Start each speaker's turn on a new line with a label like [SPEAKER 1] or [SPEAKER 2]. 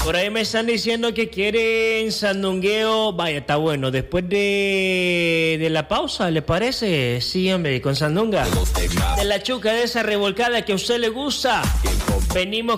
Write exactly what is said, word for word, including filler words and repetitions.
[SPEAKER 1] Por ahí me están diciendo que quieren sandungueo. Vaya, está bueno. Después de, de la pausa, ¿le parece? Sí, hombre, con sandunga. De la chuca, de esa revolcada que a usted le gusta. Venimos